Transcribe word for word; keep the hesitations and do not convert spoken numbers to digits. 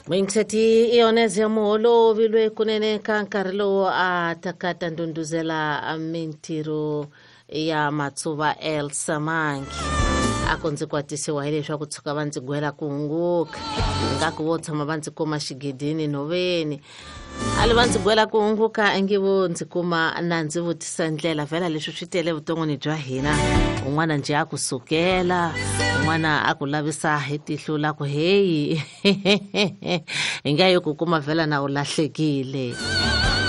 Mwingsati ioneze muholo vilwe kunene kankarilo a takata ndunduzela mintiro ya matsuva El Samangi akonzi kwatisiwa hele swa kutsuka vanzi gwela kuunguka ngaku votshama vanzi koma xigidini noveni ali vanzi gwela kuunguka engivo ndzi kuma na ndzi vutisa ndlela vhela leswi swi tele vuton'wini bya hina un'wana nje a kusukela un'wana a ku lavisa hi tihlo la ku heyi hi nga yi ku kuma vhela na u lahlekile